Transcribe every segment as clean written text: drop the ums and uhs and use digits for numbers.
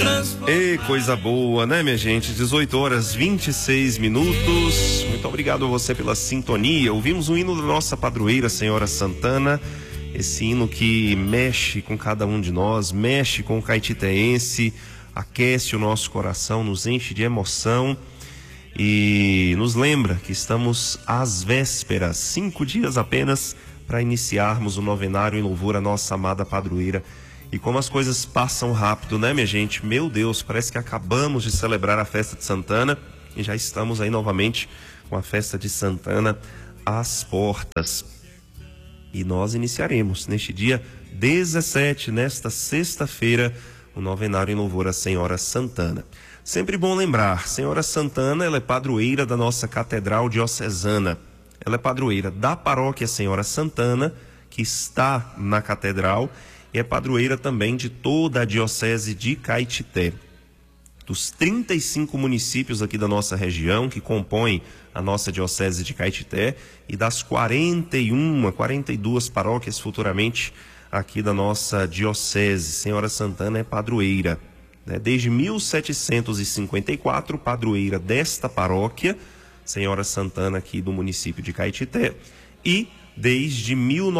E coisa boa, né, minha gente? 18 horas 26 minutos. Muito obrigado a você pela sintonia. Ouvimos um hino da nossa padroeira, Senhora Santana. Esse hino que mexe com cada um de nós, mexe com o caetitense, aquece o nosso coração, nos enche de emoção e nos lembra que estamos às vésperas, 5 dias apenas, para iniciarmos o novenário em louvor à nossa amada padroeira. E como as coisas passam rápido, né, minha gente? Meu Deus, parece que acabamos de celebrar a festa de Santana e já estamos aí novamente com a festa de Santana às portas. E nós iniciaremos neste dia 17, nesta sexta-feira, o novenário em louvor à Senhora Santana. Sempre bom lembrar, Senhora Santana, ela é padroeira da nossa Catedral Diocesana. Ela é padroeira da Paróquia Senhora Santana, que está na Catedral, e é padroeira também de toda a Diocese de Caetité. Dos 35 municípios aqui da nossa região, que compõem a nossa Diocese de Caetité, e das 42 paróquias futuramente aqui da nossa Diocese, Senhora Santana é padroeira. Desde 1754, padroeira desta paróquia, Senhora Santana aqui do município de Caetité, e desde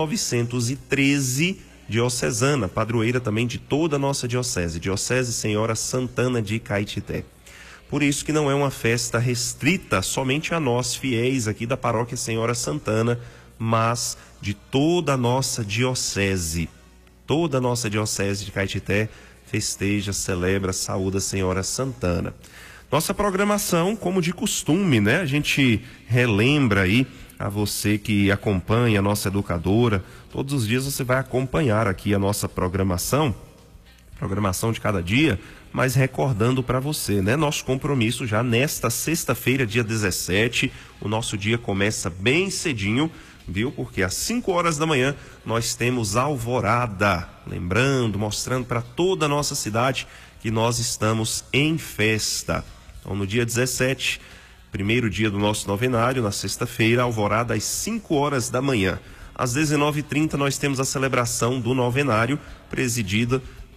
1913, diocesana, padroeira também de toda a nossa diocese, Diocese Senhora Santana de Caetité. Por isso que não é uma festa restrita somente a nós, fiéis aqui da paróquia Senhora Santana, mas de toda a nossa diocese. Toda a nossa diocese de Caetité festeja, celebra, saúda a Senhora Santana. Nossa programação, como de costume, né? A gente relembra aí a você que acompanha a nossa educadora. Todos os dias você vai acompanhar aqui a nossa programação de cada dia, mas recordando para você, né? Nosso compromisso já nesta sexta-feira, dia 17, o nosso dia começa bem cedinho, viu? Porque às 5 horas da manhã nós temos alvorada, lembrando, mostrando para toda a nossa cidade que nós estamos em festa. Então, no dia 17, primeiro dia do nosso novenário, na sexta-feira, alvorada às 5 horas da manhã. Às 19h30 nós temos a celebração do novenário, presidida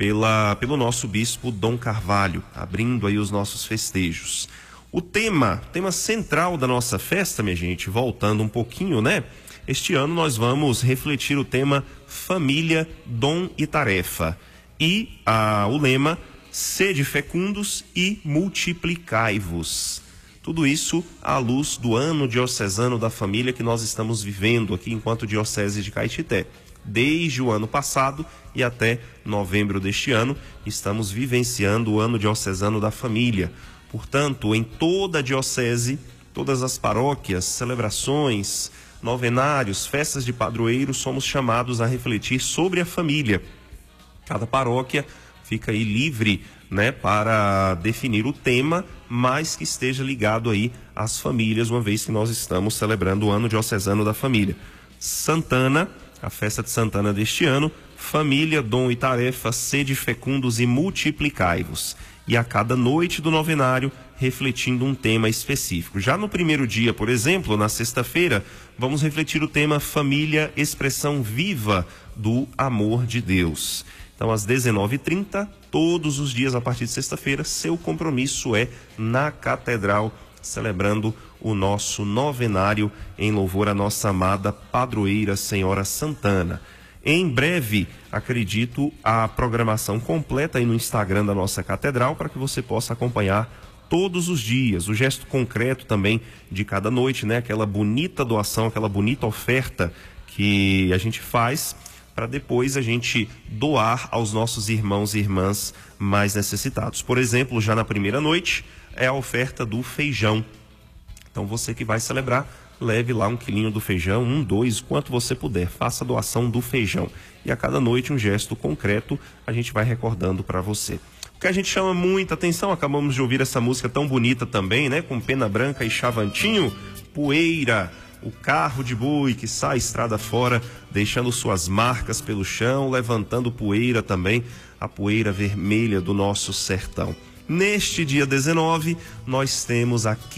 pelo nosso bispo Dom Carvalho, abrindo aí os nossos festejos. O tema central da nossa festa, minha gente, voltando um pouquinho, né? Este ano nós vamos refletir o tema Família, Dom e Tarefa. E o lema, sede fecundos e multiplicai-vos. Tudo isso à luz do ano diocesano da família que nós estamos vivendo aqui enquanto Diocese de Caetité. Desde o ano passado e até novembro deste ano, estamos vivenciando o ano diocesano da família. Portanto, em toda a diocese, todas as paróquias, celebrações, novenários, festas de padroeiro, somos chamados a refletir sobre a família. Cada paróquia fica aí livre, né, para definir o tema, mas que esteja ligado aí às famílias, uma vez que nós estamos celebrando o ano diocesano da família. Santana, a festa de Santana deste ano, família, dom e tarefa, sede fecundos e multiplicai-vos. E a cada noite do novenário, refletindo um tema específico. Já no primeiro dia, por exemplo, na sexta-feira, vamos refletir o tema família, expressão viva do amor de Deus. Então, às 19h30, todos os dias a partir de sexta-feira, seu compromisso é na Catedral, celebrando o nosso novenário em louvor à nossa amada padroeira Senhora Santana. Em breve, acredito, a programação completa aí no Instagram da nossa Catedral para que você possa acompanhar todos os dias. O gesto concreto também de cada noite, né? Aquela bonita doação, aquela bonita oferta que a gente faz para depois a gente doar aos nossos irmãos e irmãs mais necessitados. Por exemplo, já na primeira noite é a oferta do feijão. Então você que vai celebrar, leve lá 1 quilinho do feijão, 1, 2, quanto você puder, faça a doação do feijão. E a cada noite um gesto concreto a gente vai recordando para você. O que a gente chama muita atenção, acabamos de ouvir essa música tão bonita também, né? Com Pena Branca e Chavantinho, Poeira. O carro de boi que sai estrada fora, deixando suas marcas pelo chão, levantando poeira também, a poeira vermelha do nosso sertão. Neste dia 19, nós temos a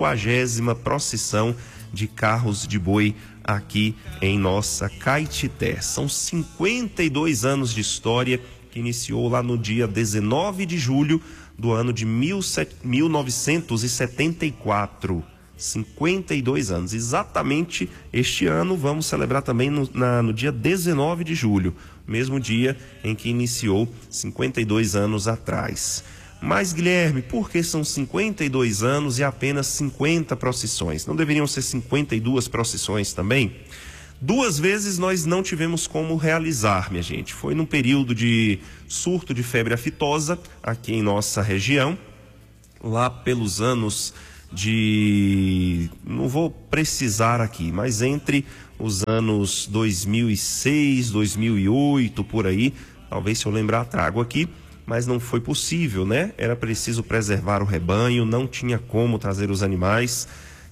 50ª procissão de carros de boi aqui em nossa Caetité. São 52 anos de história que iniciou lá no dia 19 de julho do ano de 1974. 52 anos. Exatamente este ano vamos celebrar também no dia 19 de julho, mesmo dia em que iniciou 52 anos atrás. Mas, Guilherme, por que são 52 anos e apenas 50 procissões? Não deveriam ser 52 procissões também? 2 vezes nós não tivemos como realizar, minha gente. Foi num período de surto de febre aftosa aqui em nossa região, lá pelos anos não vou precisar aqui, mas entre os anos 2006, 2008, por aí, talvez se eu lembrar trago aqui, mas não foi possível, né? Era preciso preservar o rebanho, não tinha como trazer os animais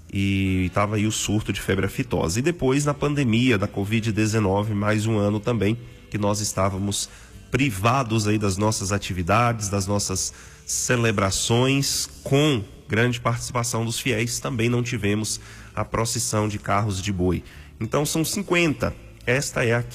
e estava aí o surto de febre aftosa. E depois, na pandemia da Covid-19, mais um ano também, que nós estávamos privados aí das nossas atividades, das nossas celebrações, com grande participação dos fiéis. Também não tivemos a procissão de carros de boi. Então são 50, esta é a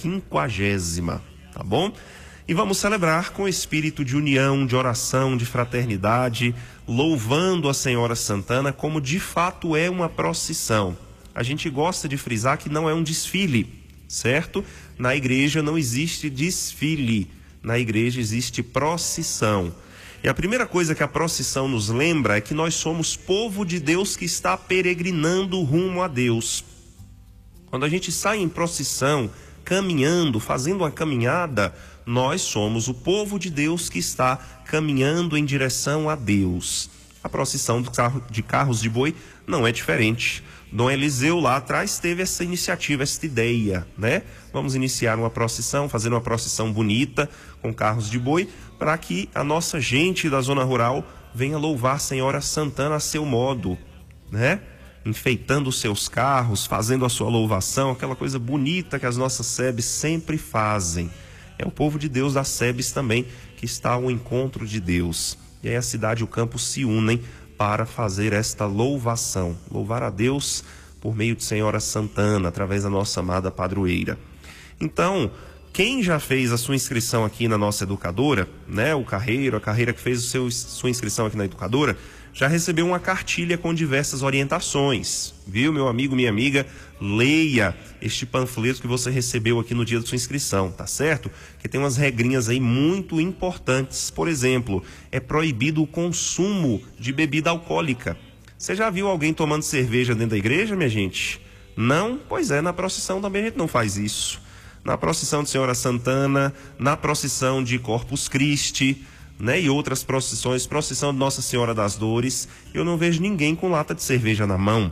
50ª, tá bom? E vamos celebrar com espírito de união, de oração, de fraternidade, louvando a Senhora Santana como de fato é uma procissão. A gente gosta de frisar que não é um desfile, certo? Na igreja não existe desfile, na igreja existe procissão. E a primeira coisa que a procissão nos lembra é que nós somos povo de Deus que está peregrinando rumo a Deus. Quando a gente sai em procissão, caminhando, fazendo uma caminhada, nós somos o povo de Deus que está caminhando em direção a Deus. A procissão de carros de boi não é diferente. Dom Eliseu lá atrás teve essa iniciativa, essa ideia, né? Vamos iniciar uma procissão, fazer uma procissão bonita com carros de boi, para que a nossa gente da zona rural venha louvar a Senhora Santana a seu modo, né? Enfeitando os seus carros, fazendo a sua louvação, aquela coisa bonita que as nossas sebes sempre fazem. É o povo de Deus das sebes também que está ao encontro de Deus. E aí a cidade e o campo se unem para fazer esta louvação, louvar a Deus por meio de Senhora Santana, através da nossa amada padroeira. Então, quem já fez a sua inscrição aqui na nossa educadora, né, a carreira que fez sua inscrição aqui na educadora, já recebeu uma cartilha com diversas orientações, viu, meu amigo, minha amiga? Leia este panfleto que você recebeu aqui no dia da sua inscrição, tá certo? Que tem umas regrinhas aí muito importantes. Por exemplo, é proibido o consumo de bebida alcoólica. Você já viu alguém tomando cerveja dentro da igreja, minha gente? Não? Pois é, na procissão também a gente não faz isso. Na procissão de Senhora Santana, na procissão de Corpus Christi, né, e outras procissões, procissão de Nossa Senhora das Dores, eu não vejo ninguém com lata de cerveja na mão.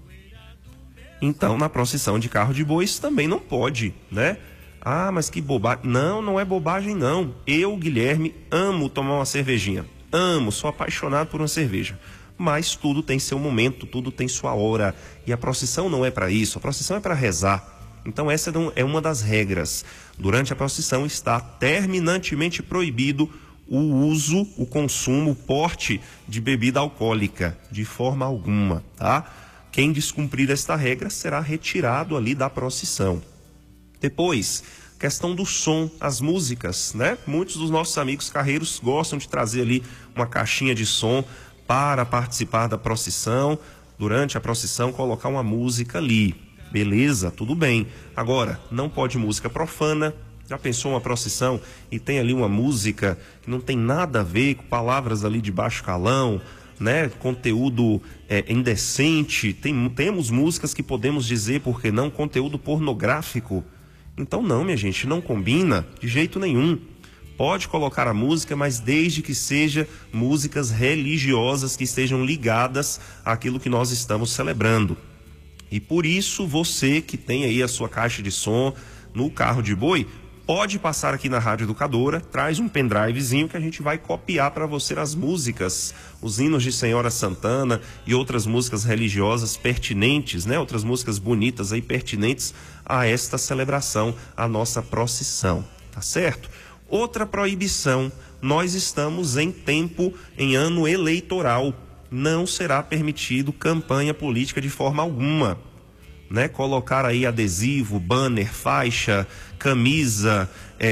Então, na procissão de carro de boi, isso também não pode, né? Ah, mas que bobagem. Não, não é bobagem, não. Eu, Guilherme, amo tomar uma cervejinha. Amo, sou apaixonado por uma cerveja. Mas tudo tem seu momento, tudo tem sua hora. E a procissão não é para isso, a procissão é para rezar. Então essa é uma das regras. Durante a procissão está terminantemente proibido o uso, o consumo, o porte de bebida alcoólica, de forma alguma, tá? Quem descumprir esta regra será retirado ali da procissão. Depois, questão do som, as músicas, né? Muitos dos nossos amigos carreiros gostam de trazer ali uma caixinha de som para participar da procissão. Durante a procissão, colocar uma música ali. Beleza, tudo bem. Agora, não pode música profana. Já pensou uma procissão e tem ali uma música que não tem nada a ver com palavras ali de baixo calão, né? Conteúdo indecente. Temos músicas que podemos dizer, por que não, conteúdo pornográfico. Então não, minha gente, não combina de jeito nenhum. Pode colocar a música, mas desde que seja músicas religiosas que estejam ligadas àquilo que nós estamos celebrando. E por isso, você que tem aí a sua caixa de som no carro de boi, pode passar aqui na Rádio Educadora, traz um pendrivezinho que a gente vai copiar para você as músicas, os hinos de Senhora Santana e outras músicas religiosas pertinentes, né? Outras músicas bonitas aí pertinentes a esta celebração, a nossa procissão, tá certo? Outra proibição, nós estamos em ano eleitoral. Não será permitido campanha política de forma alguma. né? Colocar aí adesivo, banner, faixa, camisa,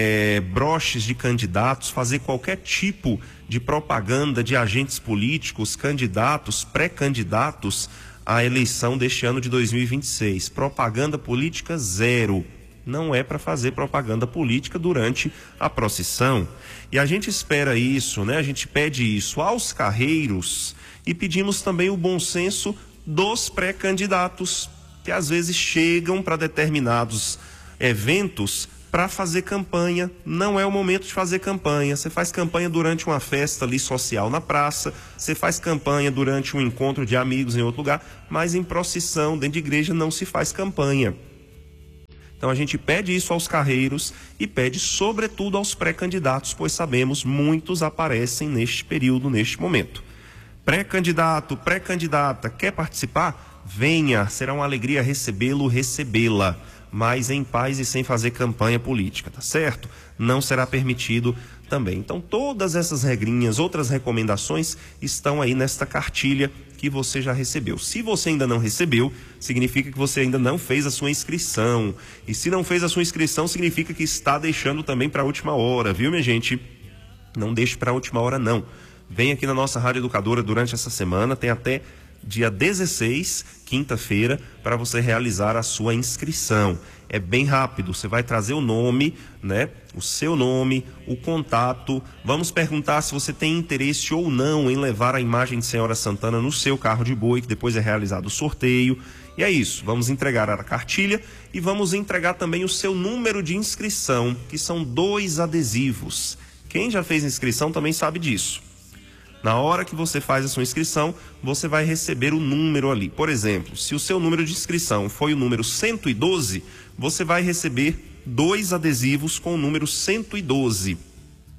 broches de candidatos, fazer qualquer tipo de propaganda de agentes políticos, candidatos, pré-candidatos à eleição deste ano de 2026. Propaganda política zero. Não é para fazer propaganda política durante a procissão. E a gente espera isso, né? A gente pede isso aos carreiros e pedimos também o bom senso dos pré-candidatos, que às vezes chegam para determinados eventos para fazer campanha. Não é o momento de fazer campanha. Você faz campanha durante uma festa ali social na praça, você faz campanha durante um encontro de amigos em outro lugar, mas em procissão, dentro de igreja, não se faz campanha. Então a gente pede isso aos carreiros e pede sobretudo aos pré-candidatos, pois sabemos muitos aparecem neste período, neste momento. Pré-candidato, pré-candidata, quer participar? Venha, será uma alegria recebê-lo, recebê-la, mas em paz e sem fazer campanha política, tá certo? Não será permitido também. Então todas essas regrinhas, outras recomendações estão aí nesta cartilha que você já recebeu. Se você ainda não recebeu, significa que você ainda não fez a sua inscrição. E se não fez a sua inscrição, significa que está deixando também para a última hora, viu, minha gente? Não deixe para a última hora, não. Vem aqui na nossa Rádio Educadora durante essa semana, tem até dia 16, quinta-feira, para você realizar a sua inscrição. É bem rápido, você vai trazer o nome, né? O seu nome, o contato. Vamos perguntar se você tem interesse ou não em levar a imagem de Senhora Santana no seu carro de boi, que depois é realizado o sorteio. E é isso, vamos entregar a cartilha e vamos entregar também o seu número de inscrição, que são 2 adesivos. Quem já fez inscrição também sabe disso. Na hora que você faz a sua inscrição, você vai receber o número ali. Por exemplo, se o seu número de inscrição foi o número 112, você vai receber 2 adesivos com o número 112. O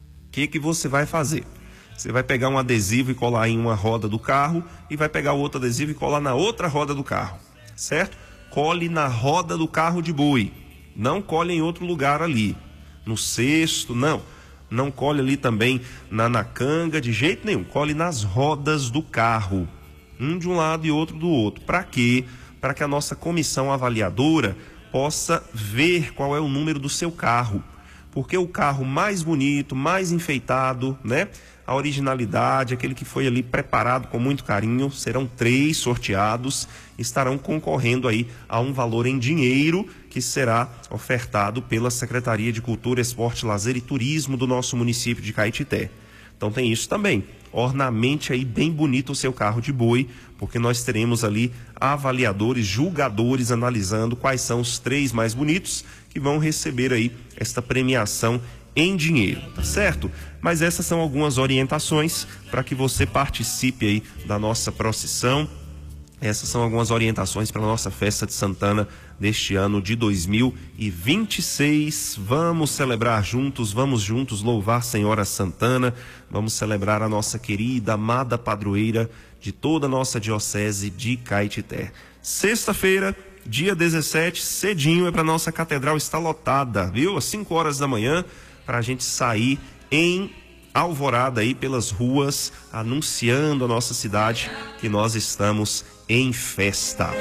que você vai fazer? Você vai pegar um adesivo e colar em uma roda do carro e vai pegar o outro adesivo e colar na outra roda do carro, certo? Cole na roda do carro de boi. Não cole em outro lugar ali. No cesto, não. Não colhe ali também na canga, de jeito nenhum. Colhe nas rodas do carro. Um de um lado e outro do outro. Para quê? Para que a nossa comissão avaliadora possa ver qual é o número do seu carro. Porque o carro mais bonito, mais enfeitado, né? A originalidade, aquele que foi ali preparado com muito carinho, serão 3 sorteados, estarão concorrendo aí a um valor em dinheiro que será ofertado pela Secretaria de Cultura, Esporte, Lazer e Turismo do nosso município de Caetité. Então tem isso também. Ornamente aí bem bonito o seu carro de boi, porque nós teremos ali avaliadores, julgadores analisando quais são os 3 mais bonitos que vão receber aí esta premiação em dinheiro, tá certo? Mas essas são algumas orientações para que você participe aí da nossa procissão. Essas são algumas orientações para a nossa festa de Santana deste ano de 2026. Vamos celebrar juntos, vamos juntos louvar Senhora Santana, vamos celebrar a nossa querida, amada padroeira de toda a nossa diocese de Caetité. Sexta-feira, dia 17, cedinho, é para nossa catedral estar lotada, viu? Às 5 horas da manhã, para a gente sair em alvorada aí pelas ruas, anunciando a nossa cidade que nós estamos em festa.